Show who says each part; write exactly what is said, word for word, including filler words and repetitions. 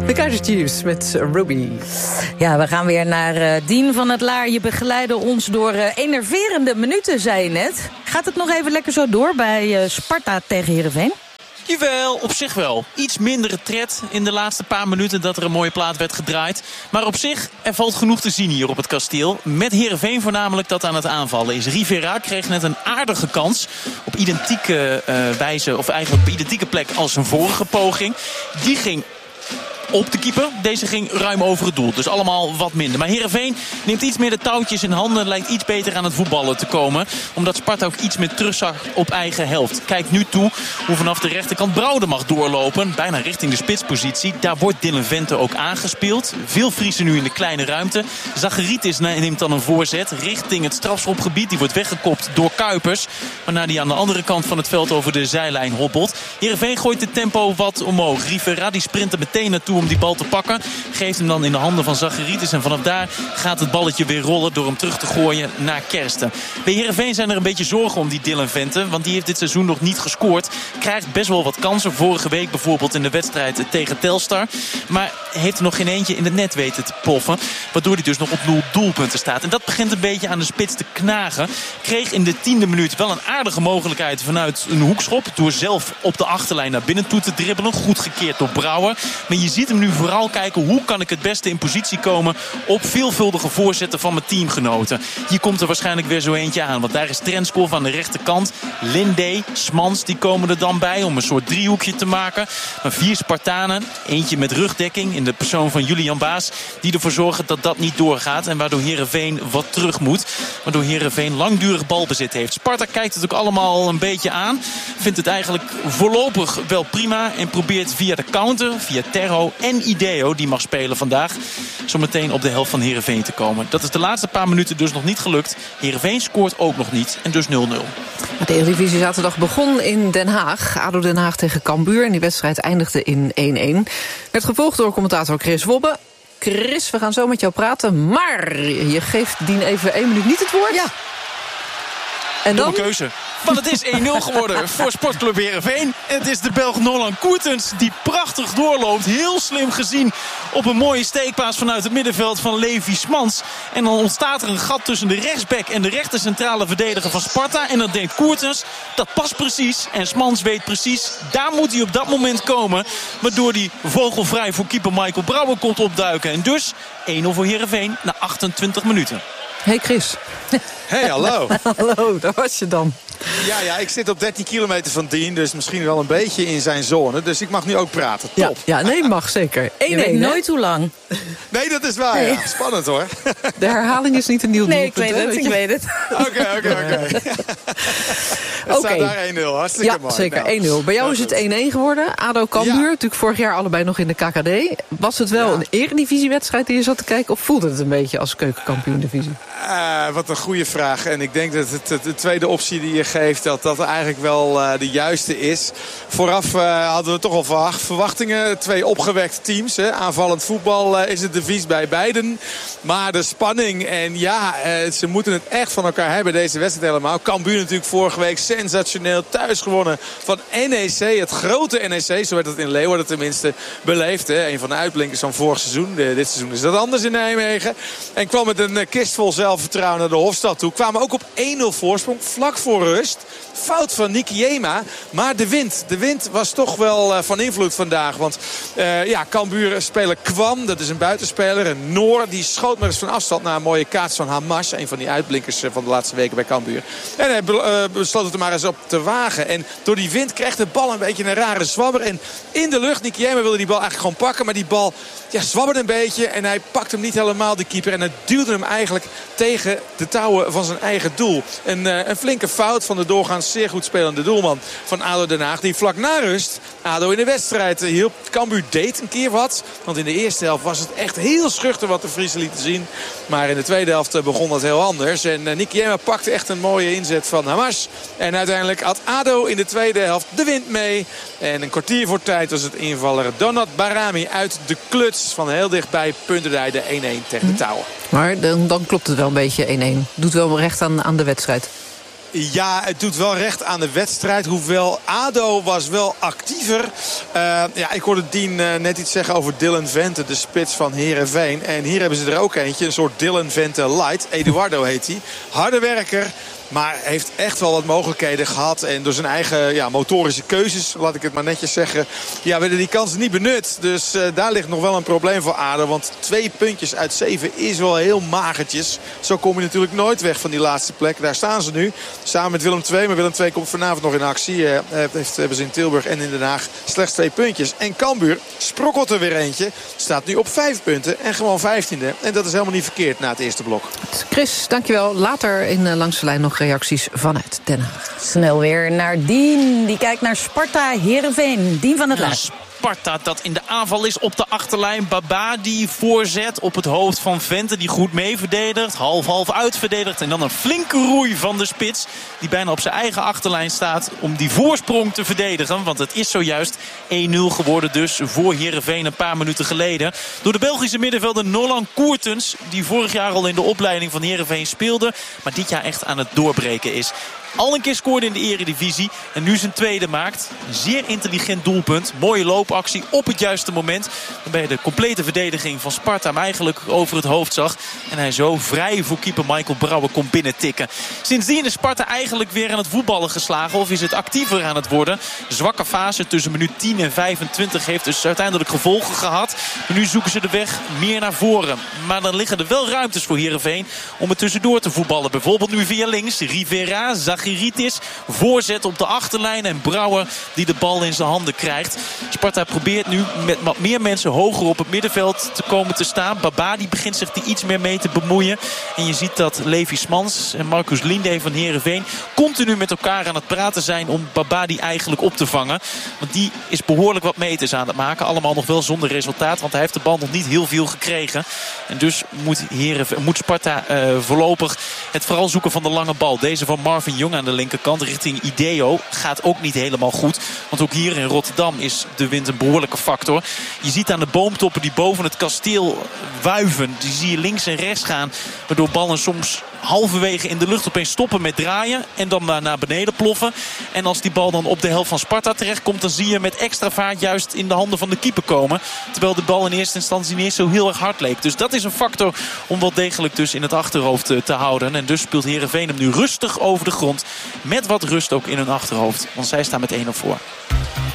Speaker 1: De Kaiser Chiefs met Ruby.
Speaker 2: Ja, we gaan weer naar uh, Dien van het Laar. Je begeleidde ons door uh, enerverende minuten, zei je net. Gaat het nog even lekker zo door bij uh, Sparta tegen Heerenveen?
Speaker 3: Jawel, op zich wel. Iets mindere tred in de laatste paar minuten dat er een mooie plaat werd gedraaid. Maar op zich, er valt genoeg te zien hier op het kasteel. Met Heerenveen voornamelijk dat aan het aanvallen is. Rivera kreeg net een aardige kans. Op identieke uh, wijze, of eigenlijk op identieke plek als zijn vorige poging. Die ging op de keeper. Deze ging ruim over het doel. Dus allemaal wat minder. Maar Heerenveen neemt iets meer de touwtjes in handen. Lijkt iets beter aan het voetballen te komen. Omdat Sparta ook iets meer terugzag op eigen helft. Kijkt nu toe hoe vanaf de rechterkant Brouwer mag doorlopen. Bijna richting de spitspositie. Daar wordt Dylan Vente ook aangespeeld. Veel Friesen nu in de kleine ruimte. Zacharitis neemt dan een voorzet richting het strafschopgebied. Die wordt weggekopt door Kuipers. Waarna die aan de andere kant van het veld over de zijlijn hobbelt. Heerenveen gooit het tempo wat omhoog. Rivera die sprint er meteen naartoe om die bal te pakken. Geeft hem dan in de handen van Zacharitis. En vanaf daar gaat het balletje weer rollen door hem terug te gooien naar Kersten. Bij Heerenveen zijn er een beetje zorgen om die Dylan Vente. Want die heeft dit seizoen nog niet gescoord. Krijgt best wel wat kansen. Vorige week bijvoorbeeld in de wedstrijd tegen Telstar. Maar heeft er nog geen eentje in het net weten te ploffen. Waardoor hij dus nog op nul doelpunten staat. En dat begint een beetje aan de spits te knagen. Kreeg in de tiende minuut wel een aardige mogelijkheid vanuit een hoekschop. Door zelf op de achterlijn naar binnen toe te dribbelen. Goed gekeerd door Brouwer. Maar je ziet hem nu vooral kijken hoe kan ik het beste in positie komen op veelvuldige voorzetten van mijn teamgenoten. Hier komt er waarschijnlijk weer zo eentje aan. Want daar is Trenskov aan de rechterkant. Linde, Smans, die komen er dan bij om een soort driehoekje te maken. Maar vier Spartanen, eentje met rugdekking in de persoon van Julian Baas, die ervoor zorgen dat dat niet doorgaat. En waardoor Heerenveen wat terug moet. Waardoor Heerenveen langdurig balbezit heeft. Sparta kijkt het ook allemaal een beetje aan. Vindt het eigenlijk voorlopig wel prima. En probeert via de counter, via Terro en Ideo, die mag spelen vandaag, zometeen op de helft van Heerenveen te komen. Dat is de laatste paar minuten dus nog niet gelukt. Heerenveen scoort ook nog niet en dus nul nul.
Speaker 1: De Eredivisie zaterdag begon in Den Haag. ADO Den Haag tegen Cambuur. En die wedstrijd eindigde in één één. Werd gevolgd door commentator Chris Wobbe. Chris, we gaan zo met jou praten. Maar je geeft Dien even één minuut niet het woord.
Speaker 2: Ja.
Speaker 1: En dan?
Speaker 3: Domme keuze. Want het is één nul geworden voor Sportclub Heerenveen. Het is de Belg Nolan Koertens die prachtig doorloopt. Heel slim gezien op een mooie steekpaas vanuit het middenveld van Levi Smans. En dan ontstaat er een gat tussen de rechtsback en de rechter centrale verdediger van Sparta. En dan denkt Koertens, dat past precies. En Smans weet precies, daar moet hij op dat moment komen. Waardoor hij vogelvrij voor keeper Michael Brouwer komt opduiken. En dus één nul voor Heerenveen na achtentwintig minuten.
Speaker 1: Hey Chris.
Speaker 4: Hey, hallo.
Speaker 1: Hallo, daar was je dan.
Speaker 4: Ja, ja, ik zit op dertien kilometer van Dien, dus misschien wel een beetje in zijn zone. Dus ik mag nu ook praten. Top.
Speaker 1: Ja, ja nee, mag zeker. één één,
Speaker 2: je weet nooit hoe lang.
Speaker 4: Nee, dat is waar. Nee. Ja. Spannend hoor.
Speaker 1: De herhaling is niet een nieuw
Speaker 2: doelpunt.
Speaker 1: Nee, ik weet
Speaker 2: het, ik weet het.
Speaker 4: Oké, oké, oké. Het staat daar één nul, hartstikke
Speaker 1: ja,
Speaker 4: mooi.
Speaker 1: Zeker,
Speaker 4: nou,
Speaker 1: één nul. Bij jou is het één één geworden. ADO Cambuur, ja. Natuurlijk vorig jaar allebei nog in de K K D. Was het wel ja. een eredivisiewedstrijd die je zat te kijken? Of voelde het een beetje als keukenkampioen-divisie?
Speaker 4: Uh, wat een goede vraag. En ik denk dat het, het, de tweede optie die je geeft, dat dat eigenlijk wel uh, de juiste is. Vooraf uh, hadden we toch al verwacht, verwachtingen. Twee opgewekte teams. Hè. Aanvallend voetbal uh, is het devies bij beiden. Maar de spanning en ja, uh, ze moeten het echt van elkaar hebben, deze wedstrijd helemaal. Cambuur natuurlijk vorige week sensationeel thuis gewonnen van N E C. Het grote N E C, zo werd het in Leeuwarden tenminste beleefd. Hè. Een van de uitblinkers van vorig seizoen. De, dit seizoen is dat anders in Nijmegen. En kwam met een uh, kist vol zelfvertrouwen naar de Hofstad toe. Kwamen ook op één nul voorsprong, vlak voor rust. Fout van Nikiema. Maar de wind. De wind was toch wel uh, van invloed vandaag. Want uh, ja, Cambuur-speler Kwam, dat is een buitenspeler. En Noor, die schoot maar eens van afstand naar een mooie kaats van Hamas. Een van die uitblinkers uh, van de laatste weken bij Cambuur. En hij uh, besloot het er maar eens op te wagen. En door die wind kreeg de bal een beetje een rare zwabber. En in de lucht, Nikiema wilde die bal eigenlijk gewoon pakken. Maar die bal ja, zwabberde een beetje. En hij pakte hem niet helemaal, de keeper. En hij duwde hem eigenlijk tegen de touwen van zijn eigen doel. Een, uh, een flinke fout van de doorgaans zeer goed spelende doelman van ADO Den Haag. Die vlak na rust ADO in de wedstrijd hielp. Cambuur deed een keer wat. Want in de eerste helft was het echt heel schuchter wat de Friesen lieten zien. Maar in de tweede helft begon dat heel anders. En uh, Nikiema pakte echt een mooie inzet van Hamas. En uiteindelijk had ADO in de tweede helft de wind mee. En een kwartier voor tijd was het invaller Donat Barami uit de kluts. Van heel dichtbij punterde hij de één één tegen de touwen.
Speaker 1: Maar dan, dan klopt het wel een beetje één één. Doet wel recht aan, aan de wedstrijd.
Speaker 4: Ja, het doet wel recht aan de wedstrijd. Hoewel ADO was wel actiever. Uh, ja, ik hoorde Dien uh, net iets zeggen over Dylan Vente, de spits van Heerenveen. En hier hebben ze er ook eentje, een soort Dylan Vente light. Eduardo heet hij. Harde werker. Maar heeft echt wel wat mogelijkheden gehad. En door zijn eigen ja, motorische keuzes, laat ik het maar netjes zeggen, ja, werden die kansen niet benut. Dus uh, daar ligt nog wel een probleem voor ADO. Want twee puntjes uit zeven is wel heel magertjes. Zo kom je natuurlijk nooit weg van die laatste plek. Daar staan ze nu. Samen met Willem twee. Maar Willem twee komt vanavond nog in actie. Uh, heeft, hebben ze in Tilburg en in Den Haag slechts twee puntjes. En Cambuur sprokkelt er weer eentje. Staat nu op vijf punten en gewoon vijftiende. En dat is helemaal niet verkeerd na het eerste blok.
Speaker 1: Chris, dankjewel. Later in uh, Langs de Lijn nog reacties vanuit Den Haag.
Speaker 2: Snel weer naar Dien. Die kijkt naar Sparta Heerenveen. Dien van het Laar.
Speaker 3: Sparta dat in de aanval is op de achterlijn. Baba die voorzet op het hoofd van Vente. Die goed mee verdedigt. Half-half uitverdedigt. En dan een flinke roei van de spits. Die bijna op zijn eigen achterlijn staat om die voorsprong te verdedigen. Want het is zojuist één nul geworden dus voor Heerenveen een paar minuten geleden. Door de Belgische middenvelder Nolan Koertens. Die vorig jaar al in de opleiding van Heerenveen speelde. Maar dit jaar echt aan het doorbreken is. Al een keer scoorde in de eredivisie. En nu zijn tweede maakt. Een zeer intelligent doelpunt. Mooie loopactie op het juiste moment. Waarbij je de complete verdediging van Sparta hem eigenlijk over het hoofd zag. En hij zo vrij voor keeper Michael Brouwer kon binnentikken. Sindsdien is Sparta eigenlijk weer aan het voetballen geslagen. Of is het actiever aan het worden. Zwakke fase tussen minuut tien en vijfentwintig heeft dus uiteindelijk gevolgen gehad. Maar nu zoeken ze de weg meer naar voren. Maar dan liggen er wel ruimtes voor Heerenveen om het tussendoor te voetballen. Bijvoorbeeld nu via links. Rivera, Zagiritis, voorzet op de achterlijn. En Brouwer die de bal in zijn handen krijgt. Sparta probeert nu met wat meer mensen hoger op het middenveld te komen te staan. Baba die begint zich er iets meer mee te bemoeien. En je ziet dat Levi Smans en Marcus Linde van Heerenveen continu met elkaar aan het praten zijn om Baba die eigenlijk op te vangen. Want die is behoorlijk wat meters aan het maken. Allemaal nog wel zonder resultaat. Want hij heeft de bal nog niet heel veel gekregen. En dus moet, Heerenveen, moet Sparta uh, voorlopig het vooral zoeken van de lange bal. Deze van Marvin Jong aan de linkerkant richting Ideo gaat ook niet helemaal goed. Want ook hier in Rotterdam is de wind een behoorlijke factor. Je ziet aan de boomtoppen die boven het kasteel wuiven. Die zie je links en rechts gaan. Waardoor ballen soms halverwege in de lucht opeens stoppen met draaien. En dan naar, naar beneden ploffen. En als die bal dan op de helft van Sparta terechtkomt, dan zie je met extra vaart juist in de handen van de keeper komen. Terwijl de bal in eerste instantie niet eens zo heel erg hard leek. Dus dat is een factor om wel degelijk dus in het achterhoofd te, te houden. En dus speelt Heerenveen hem nu rustig over de grond. Met wat rust ook in hun achterhoofd. Want zij staan met één nul voor.